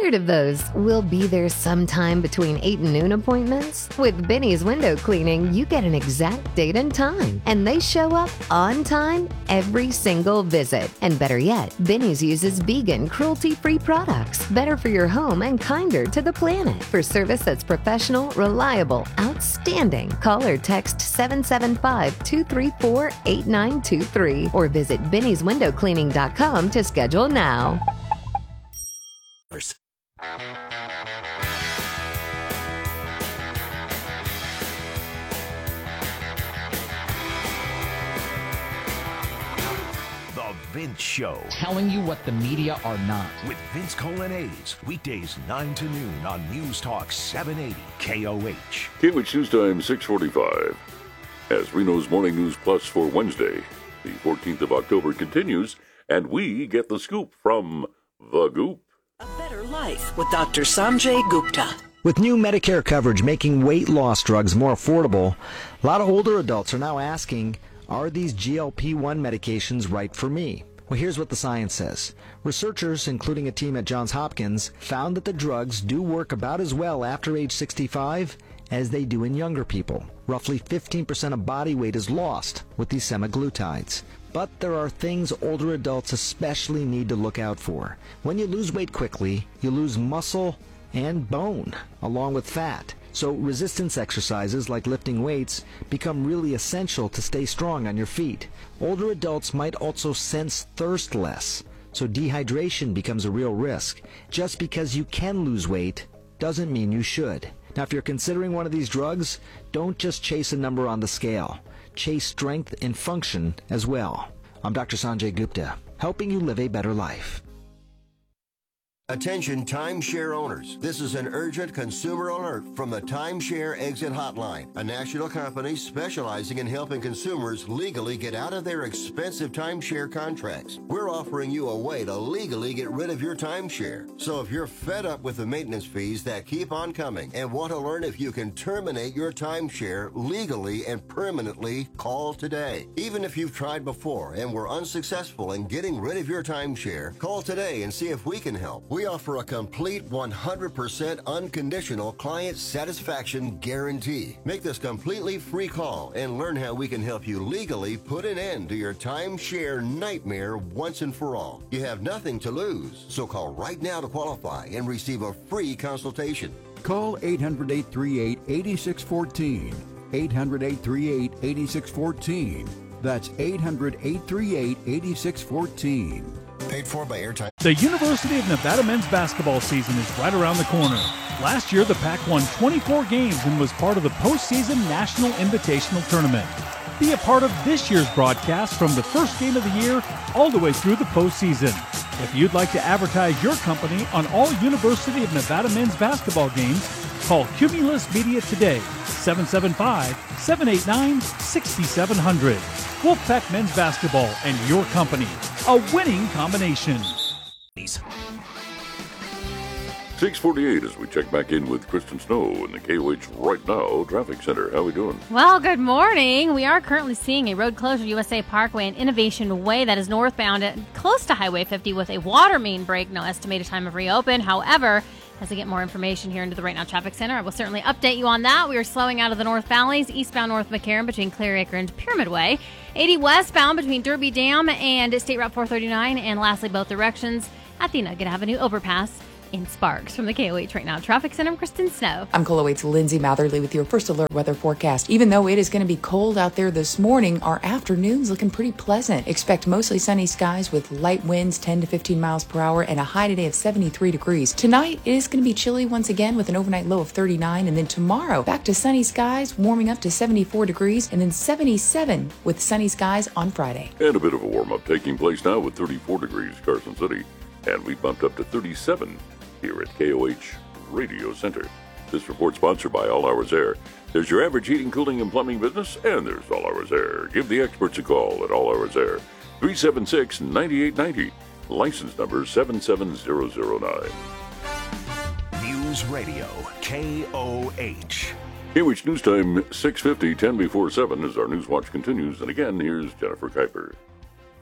Tired of those "we'll be there sometime between 8 and noon" appointments? With Benny's Window Cleaning, you get an exact date and time, and they show up on time every single visit. And better yet, Benny's uses vegan, cruelty-free products, better for your home and kinder to the planet. For service that's professional, reliable, outstanding, call or text 775-234-8923 or visit bennyswindowcleaning.com to schedule now. The Vince Show. Telling you what the media are not. With Vince Colonnese. Weekdays 9 to noon on News Talk 780 KOH. KOH News Time 6:45. As Reno's Morning News Plus for Wednesday, the 14th of October continues, and we get the scoop from The Goop. A Better Life with Dr. Sanjay Gupta. With new Medicare coverage making weight loss drugs more affordable, a lot of older adults are now asking, are these GLP-1 medications right for me? Well, here's what the science says. Researchers, including a team at Johns Hopkins, found that the drugs do work about as well after age 65 as they do in younger people. Roughly 15% of body weight is lost with these semaglutides. But there are things older adults especially need to look out for. When you lose weight quickly, you lose muscle and bone, along with fat. So resistance exercises like lifting weights become really essential to stay strong on your feet. Older adults might also sense thirst less, so dehydration becomes a real risk. Just because you can lose weight doesn't mean you should. Now, if you're considering one of these drugs, don't just chase a number on the scale. Chase strength and function as well. I'm Dr. Sanjay Gupta, helping you live a better life. Attention timeshare owners. This is an urgent consumer alert from the Timeshare Exit Hotline, a national company specializing in helping consumers legally get out of their expensive timeshare contracts. We're offering you a way to legally get rid of your timeshare. So if you're fed up with the maintenance fees that keep on coming and want to learn if you can terminate your timeshare legally and permanently, call today. Even if you've tried before and were unsuccessful in getting rid of your timeshare, call today and see if we can help. We offer a complete 100% unconditional client satisfaction guarantee. Make this completely free call and learn how we can help you legally put an end to your timeshare nightmare once and for all. You have nothing to lose, so call right now to qualify and receive a free consultation. Call 800-838-8614. 800-838-8614. That's 800-838-8614. Paid for by Airtime. The University of Nevada men's basketball season is right around the corner. Last year, the Pac won 24 games and was part of the postseason National Invitational Tournament. Be a part of this year's broadcast from the first game of the year all the way through the postseason. If you'd like to advertise your company on all University of Nevada men's basketball games, call Cumulus Media today, 775-789-6700. Wolfpack Men's Basketball and your company. A winning combination. 6:48 as we check back in with Kristen Snow in the KOH Right Now Traffic Center. How are we doing? Well, good morning. We are currently seeing a road closure, USA Parkway and Innovation Way, that is northbound at close to Highway 50 with a water main break. No estimated time of reopen. However, as I get more information here into the Right Now Traffic Center, I will certainly update you on that. We are slowing out of the North Valleys, eastbound North McCarran between Clearacre and Pyramid Way. 80 westbound between Derby Dam and State Route 439. And lastly, both directions at the Nugget Avenue overpass in Sparks. From the KOH Right Now Traffic Center, I'm Kristen Snow. I'm KOH's Lindsay Matherly with your first alert weather forecast. Even though it is going to be cold out there this morning, our afternoon's looking pretty pleasant. Expect mostly sunny skies with light winds 10 to 15 miles per hour and a high today of 73 degrees. Tonight, it is going to be chilly once again with an overnight low of 39. And then tomorrow, back to sunny skies, warming up to 74 degrees and then 77 with sunny skies on Friday. And a bit of a warm-up taking place now with 34 degrees Carson City. And we bumped up to 37 here at KOH Radio Center. This report sponsored by All Hours Air. There's your average heating, cooling, and plumbing business, and there's All Hours Air. Give the experts a call at All Hours Air. 376-9890. License number 77009. News Radio, KOH. KOH News Time 6:50, 10 before 7 as our News Watch continues. And again, here's Jennifer Kuiper.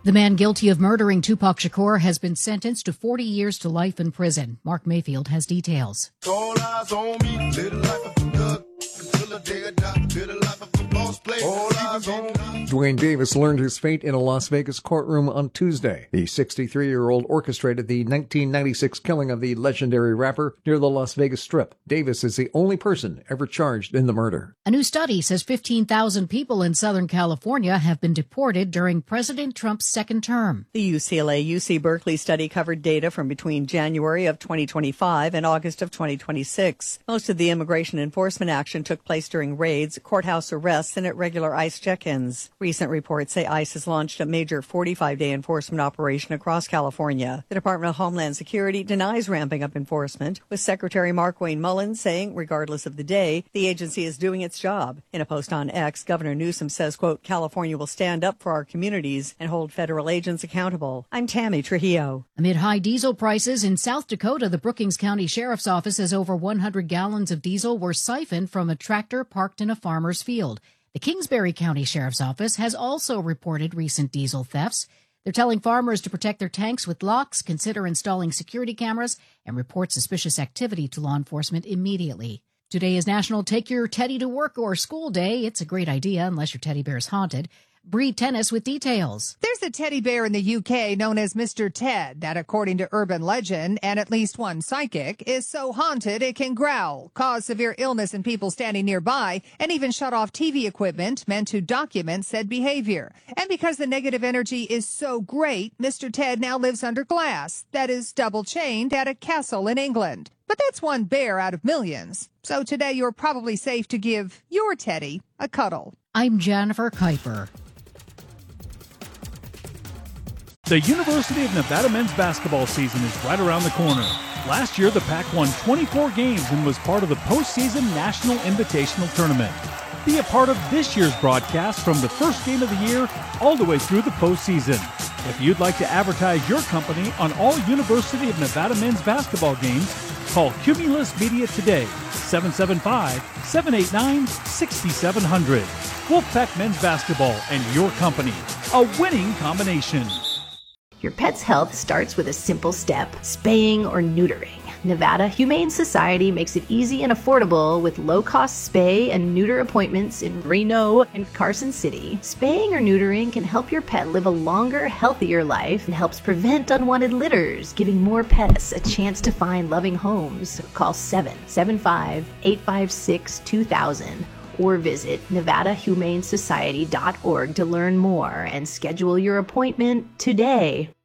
The man guilty of murdering Tupac Shakur has been sentenced to 40 years to life in prison. Mark Mayfield has details. All eyes on me, little life of a thug, until the day I die, little life of a boss play. All eyes on me. Duane Davis learned his fate in a Las Vegas courtroom on Tuesday. The 63-year-old orchestrated the 1996 killing of the legendary rapper near the Las Vegas Strip. Davis is the only person ever charged in the murder. A new study says 15,000 people in Southern California have been deported during President Trump's second term. The UCLA-UC Berkeley study covered data from between January of 2025 and August of 2026. Most of the immigration enforcement action took place during raids, courthouse arrests, and at regular ICE check-ins. Recent reports say ICE has launched a major 45-day enforcement operation across California. The Department of Homeland Security denies ramping up enforcement, with Secretary Mark Wayne Mullins saying, regardless of the day, the agency is doing its job. In a post on X, Governor Newsom says, quote, California will stand up for our communities and hold federal agents accountable. I'm Tammy Trujillo. Amid high diesel prices in South Dakota, the Brookings County Sheriff's Office says over 100 gallons of diesel were siphoned from a tractor parked in a farmer's field. The Kingsbury County Sheriff's Office has also reported recent diesel thefts. They're telling farmers to protect their tanks with locks, consider installing security cameras, and report suspicious activity to law enforcement immediately. Today is National Take Your Teddy to Work or School Day. It's a great idea unless your teddy bear is haunted. Bree Tennis with details. There's a teddy bear in the UK known as Mr. Ted that, according to urban legend and at least one psychic, is so haunted it can growl, cause severe illness in people standing nearby, and even shut off TV equipment meant to document said behavior. And because the negative energy is so great, Mr. Ted now lives under glass, that is double chained at a castle in England. But that's one bear out of millions. So today you're probably safe to give your teddy a cuddle. I'm Jennifer Kuiper. The University of Nevada men's basketball season is right around the corner. Last year, the Pac won 24 games and was part of the postseason National Invitational Tournament. Be a part of this year's broadcast from the first game of the year all the way through the postseason. If you'd like to advertise your company on all University of Nevada men's basketball games, call Cumulus Media today, 775-789-6700. Wolfpack Men's Basketball and your company, a winning combination. Your pet's health starts with a simple step, spaying or neutering. Nevada Humane Society makes it easy and affordable with low-cost spay and neuter appointments in Reno and Carson City. Spaying or neutering can help your pet live a longer, healthier life and helps prevent unwanted litters, giving more pets a chance to find loving homes. Call 775-856-2000 or visit NevadaHumaneSociety.org to learn more and schedule your appointment today.